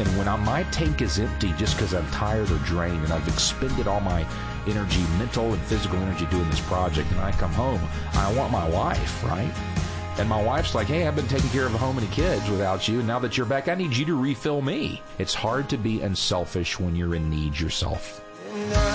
And when my tank is empty just because I'm tired or drained and I've expended all my energy, mental and physical energy doing this project, and I come home, I want my wife, right? And my wife's like, hey, I've been taking care of a home and kids without you, and now that you're back, I need you to refill me. It's hard to be unselfish when you're in need yourself.